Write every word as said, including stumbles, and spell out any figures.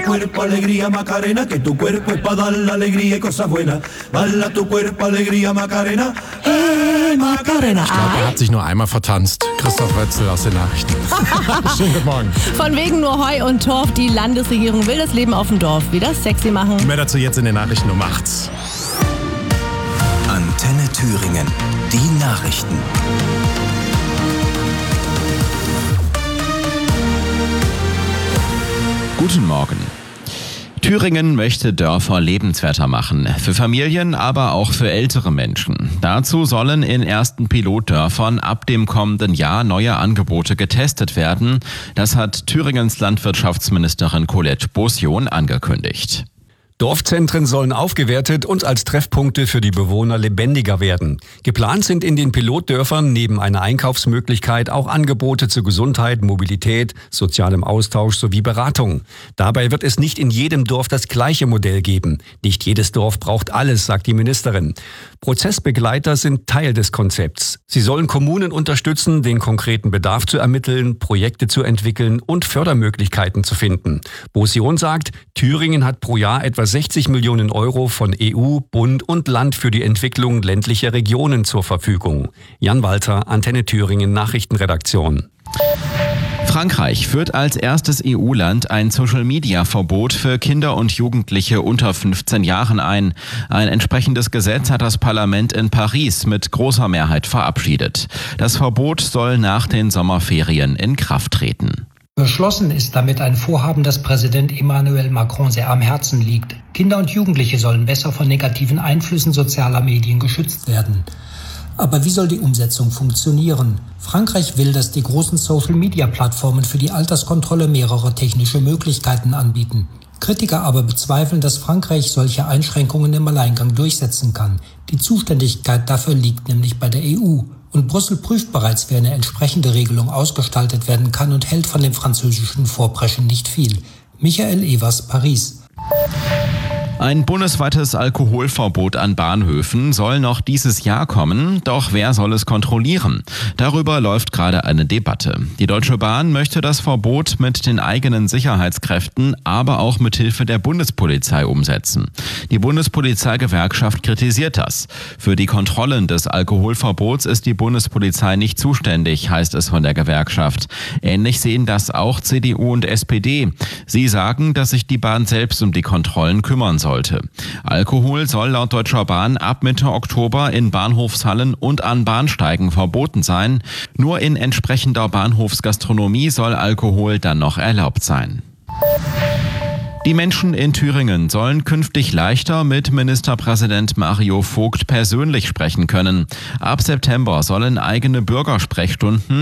cuerpo, alegría, Macarena, que tu cuerpo es para dar la alegría y cosas buenas. Baila tu cuerpo, alegría, Macarena. Hey, Macarena. Ich glaube, er hat sich nur einmal vertanzt. Christoph Wetzel aus den Nachrichten. Schönen guten Morgen. Von wegen nur Heu und Torf. Die Landesregierung will das Leben auf dem Dorf wieder sexy machen. Mehr dazu jetzt in den Nachrichten um acht. Antenne Thüringen. Die Nachrichten. Guten Morgen. Thüringen möchte Dörfer lebenswerter machen, für Familien, aber auch für ältere Menschen. Dazu sollen in ersten Pilotdörfern ab dem kommenden Jahr neue Angebote getestet werden. Das hat Thüringens Landwirtschaftsministerin Colette Bosjon angekündigt. Dorfzentren sollen aufgewertet und als Treffpunkte für die Bewohner lebendiger werden. Geplant sind in den Pilotdörfern neben einer Einkaufsmöglichkeit auch Angebote zu Gesundheit, Mobilität, sozialem Austausch sowie Beratung. Dabei wird es nicht in jedem Dorf das gleiche Modell geben. Nicht jedes Dorf braucht alles, sagt die Ministerin. Prozessbegleiter sind Teil des Konzepts. Sie sollen Kommunen unterstützen, den konkreten Bedarf zu ermitteln, Projekte zu entwickeln und Fördermöglichkeiten zu finden. Bosjon sagt, Thüringen hat pro Jahr etwa sechzig Millionen Euro von E U, Bund und Land für die Entwicklung ländlicher Regionen zur Verfügung. Jan Walter, Antenne Thüringen Nachrichtenredaktion. Frankreich führt als erstes E U-Land ein Social-Media-Verbot für Kinder und Jugendliche unter fünfzehn Jahren ein. Ein entsprechendes Gesetz hat das Parlament in Paris mit großer Mehrheit verabschiedet. Das Verbot soll nach den Sommerferien in Kraft treten. Beschlossen ist damit ein Vorhaben, das Präsident Emmanuel Macron sehr am Herzen liegt. Kinder und Jugendliche sollen besser von negativen Einflüssen sozialer Medien geschützt werden. Aber wie soll die Umsetzung funktionieren? Frankreich will, dass die großen Social-Media-Plattformen für die Alterskontrolle mehrere technische Möglichkeiten anbieten. Kritiker aber bezweifeln, dass Frankreich solche Einschränkungen im Alleingang durchsetzen kann. Die Zuständigkeit dafür liegt nämlich bei der E U. Und Brüssel prüft bereits, wie eine entsprechende Regelung ausgestaltet werden kann und hält von dem französischen Vorpreschen nicht viel. Michael Evers, Paris. Ein bundesweites Alkoholverbot an Bahnhöfen soll noch dieses Jahr kommen, doch wer soll es kontrollieren? Darüber läuft gerade eine Debatte. Die Deutsche Bahn möchte das Verbot mit den eigenen Sicherheitskräften, aber auch mit Hilfe der Bundespolizei umsetzen. Die Bundespolizeigewerkschaft kritisiert das. Für die Kontrollen des Alkoholverbots ist die Bundespolizei nicht zuständig, heißt es von der Gewerkschaft. Ähnlich sehen das auch C D U und S P D. Sie sagen, dass sich die Bahn selbst um die Kontrollen kümmern soll. Alkohol soll laut Deutscher Bahn ab Mitte Oktober in Bahnhofshallen und an Bahnsteigen verboten sein. Nur in entsprechender Bahnhofsgastronomie soll Alkohol dann noch erlaubt sein. Die Menschen in Thüringen sollen künftig leichter mit Ministerpräsident Mario Vogt persönlich sprechen können. Ab September sollen eigene Bürgersprechstunden